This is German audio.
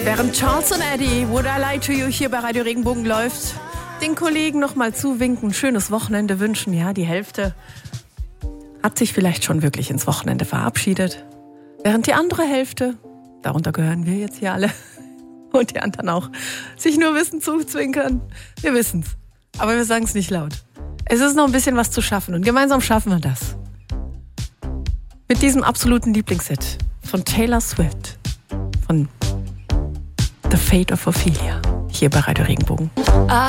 Während Charles und Eddie, Would I Lie to You hier bei Radio Regenbogen läuft, den Kollegen nochmal zuwinken, schönes Wochenende wünschen. Ja, die Hälfte hat sich vielleicht schon wirklich ins Wochenende verabschiedet. Während die andere Hälfte, darunter gehören wir jetzt hier alle, und die anderen auch, sich nur wissen zuzwinkern. Wir wissen's, aber wir sagen es nicht laut. Es ist noch ein bisschen was zu schaffen und gemeinsam schaffen wir das. Mit diesem absoluten Lieblingshit von Taylor Swift, von The Fate of Ophelia, hier bei Radio Regenbogen.